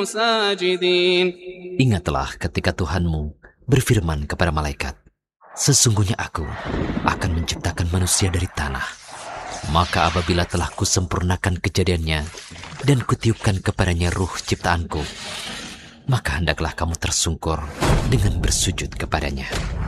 ساجدين. Ingatlah ketika Tuhanmu berfirman kepada malaikat, sesungguhnya aku akan menciptakan manusia dari tanah. Maka apabila telah kusempurnakan kejadiannya dan kutiupkan kepadanya ruh ciptaanku, maka hendaklah kamu tersungkur dengan bersujud kepadanya.